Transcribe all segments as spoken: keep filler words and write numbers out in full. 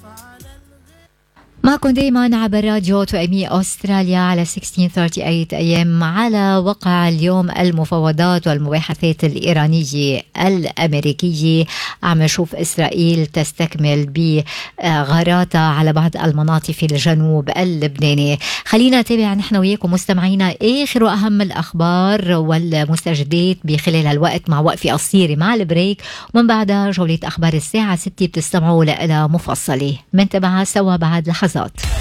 معكم دايما عبر راديو تو ام اي أستراليا على ستة عشر ثلاثة وثلاثين اي ام على وقع اليوم المفاوضات والمباحثات الإيرانية الأمريكية. عم نشوف إسرائيل تستكمل بغاراتها على بعض المناطق في الجنوب اللبناني. خلينا نتابع نحن وياكم مستمعينا آخر وأهم الأخبار والمستجدات بخلال الوقت مع وقفة قصيرة مع البريك، ومن بعدها جولة أخبار الساعة ستة بتستمعوا لها مفصلة. منتبعها سوا بعد لحظات.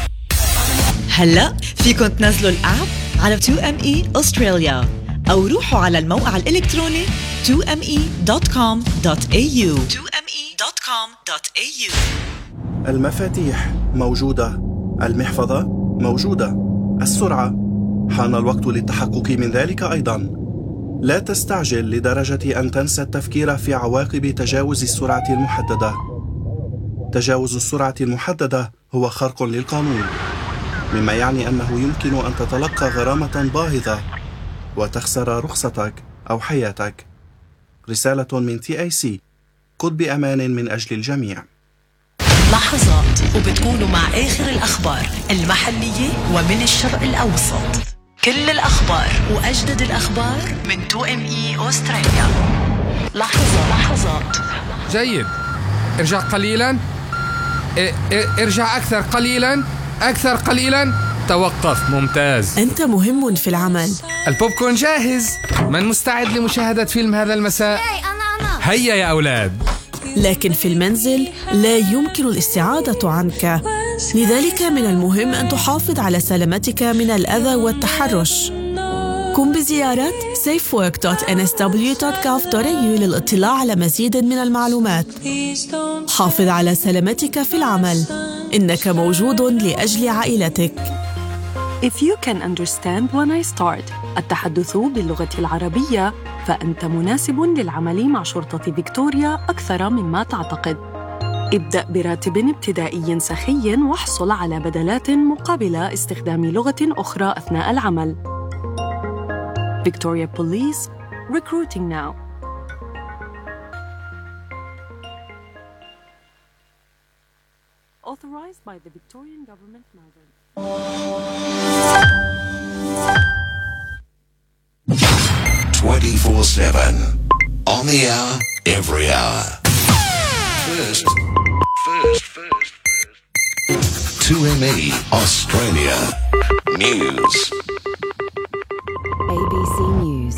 هلأ فيكن تنزلوا الأب على تو ام اي أستراليا أو روحوا على الموقع الإلكتروني تو ام اي دوت كوم دوت اي يو تو ام اي دوت كوم دوت اي يو. المفاتيح موجودة، المحفظة موجودة، السرعة حان الوقت للتحقق من ذلك أيضا. لا تستعجل لدرجة أن تنسى التفكير في عواقب تجاوز السرعة المحددة. تجاوز السرعة المحددة هو خرق للقانون، مما يعني أنه يمكن أن تتلقى غرامة باهظة وتخسر رخصتك أو حياتك. رسالة من تي اي سي، قد بأمان من أجل الجميع. لحظات وبتكونوا مع آخر الأخبار المحلية ومن الشرق الأوسط. كل الأخبار وأجدد الأخبار من تو ام اي أستراليا. لحظة لحظات. جيد، ارجع قليلا، ارجع أكثر قليلا، أكثر قليلا، توقف. ممتاز. أنت مهم في العمل. البوب كورن جاهز. من مستعد لمشاهدة فيلم هذا المساء؟ هيا يا أولاد. لكن في المنزل لا يمكن الاستعادة عنك، لذلك من المهم أن تحافظ على سلامتك من الأذى والتحرش. قم بزيارة سيف ورك دوت إن إس دبليو دوت جوف دوت إيه يو للاطلاع على مزيد من المعلومات. حافظ على سلامتك في العمل، إنك موجود لأجل عائلتك. If you can understand when I start التحدث باللغة العربية، فأنت مناسب للعمل مع شرطة فيكتوريا أكثر مما تعتقد. ابدأ براتب ابتدائي سخي واحصل على بدلات مقابل استخدام لغة أخرى أثناء العمل. Victoria Police, recruiting now. Authorized by the Victorian Government, Melbourne. twenty-four seven. On the hour, every hour. First, first, first, first. two M E Australia News. A B C News.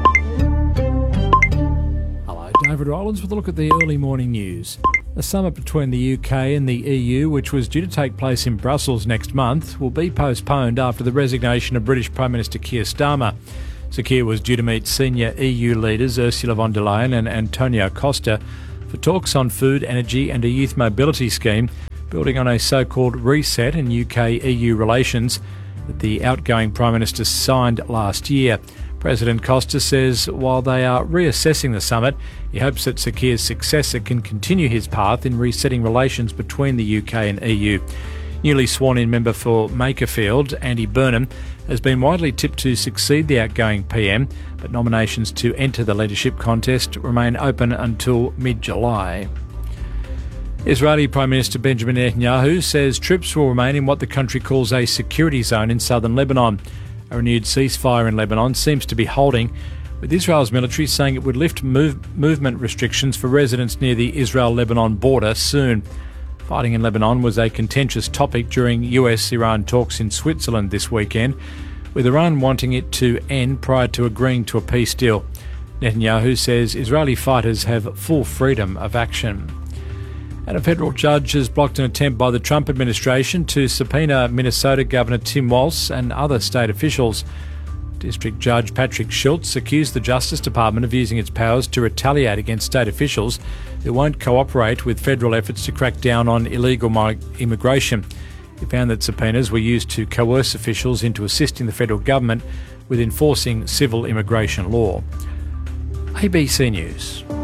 Hello, David Rowlands with a look at the early morning news. The summit between the U K and the E U, which was due to take place in Brussels next month, will be postponed after the resignation of British Prime Minister Keir Starmer. Sir Keir was due to meet senior E U leaders Ursula von der Leyen and Antonio Costa for talks on food, energy and a youth mobility scheme, building on a so-called reset in U K E U relations that the outgoing Prime Minister signed last year. President Costa says while they are reassessing the summit, he hopes that Sir Keir's successor can continue his path in resetting relations between the U K and E U. Newly sworn-in member for Makerfield, Andy Burnham, has been widely tipped to succeed the outgoing P M, but nominations to enter the leadership contest remain open until mid-July. Israeli Prime Minister Benjamin Netanyahu says troops will remain in what the country calls a security zone in southern Lebanon. A renewed ceasefire in Lebanon seems to be holding, with Israel's military saying it would lift move- movement restrictions for residents near the Israel-Lebanon border soon. Fighting in Lebanon was a contentious topic during U S Iran talks in Switzerland this weekend, with Iran wanting it to end prior to agreeing to a peace deal. Netanyahu says Israeli fighters have full freedom of action. And a federal judge has blocked an attempt by the Trump administration to subpoena Minnesota Governor Tim Walz and other state officials. District Judge Patrick Schultz accused the Justice Department of using its powers to retaliate against state officials who won't cooperate with federal efforts to crack down on illegal immigration. He found that subpoenas were used to coerce officials into assisting the federal government with enforcing civil immigration law. A B C News.